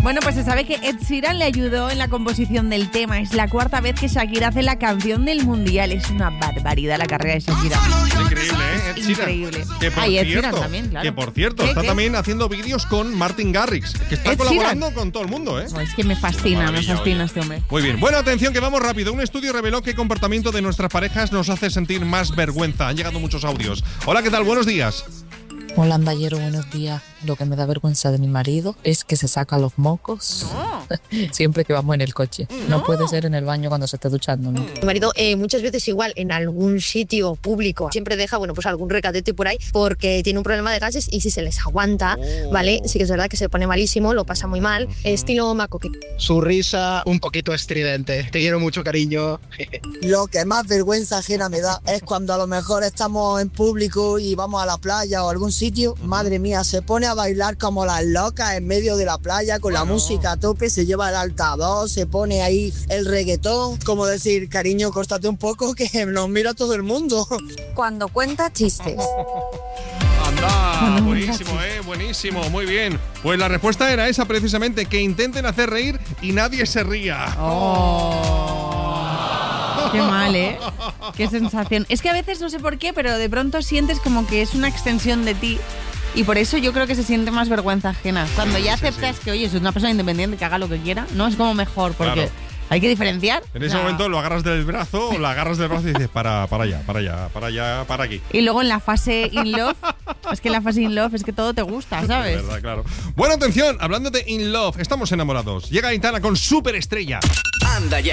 Bueno, pues se sabe que Ed Sheeran le ayudó en la composición del tema. Es la cuarta vez que Shakira hace la canción del Mundial. Es una barbaridad la carrera de Shakira. Increíble, ¿eh? Ed Sheeran. Increíble. Que por Ed cierto, Sheeran también, claro. Que por cierto, está también haciendo vídeos con Martin Garrix, que está Ed colaborando Sheeran. con todo el mundo, ¿eh? Oh, es que me fascina este hombre. Muy bien. Bueno, atención, que vamos rápido. Un estudio reveló qué comportamiento de nuestras parejas nos hace sentir más vergüenza. Han llegado muchos audios. Hola, ¿qué tal? Buenos días. Hola, Andallero, buenos días. Lo que me da vergüenza de mi marido es que se saca los mocos siempre que vamos en el coche. No puede ser en el baño cuando se esté duchando, ¿no? Mi marido muchas veces igual en algún sitio público siempre deja, bueno, pues algún recatete por ahí porque tiene un problema de gases y si se les aguanta, ¿vale? Sí que es verdad que se pone malísimo, lo pasa muy mal. Estilo Maco. Su risa un poquito estridente. Te quiero mucho, cariño. Lo que más vergüenza ajena me da es cuando a lo mejor estamos en público y vamos a la playa o a algún sitio. Madre mía, se pone a bailar como las locas en medio de la playa con la música a tope, se lleva el altavoz, se pone ahí el reggaetón. Como decir, cariño, cóstate un poco que nos mira todo el mundo. Cuando cuenta chistes. Anda, buenísimo, buenísimo, muy bien. Pues la respuesta era esa precisamente, que intenten hacer reír y nadie se ría. Qué mal, ¿eh? Qué sensación. Es que a veces no sé por qué, pero de pronto sientes como que es una extensión de ti. Y por eso yo creo que se siente más vergüenza ajena. Cuando ya aceptas que, oye, es una persona independiente que haga lo que quiera, no es como mejor, porque hay que diferenciar. En ese momento lo agarras del brazo o la agarras del brazo y dices, para aquí. Y luego en la fase in love, es que en la fase in love es que todo te gusta, ¿sabes? Es verdad, claro. Bueno, atención, hablando de in love, estamos enamorados. Llega Aitana con Superestrella. Anda ya.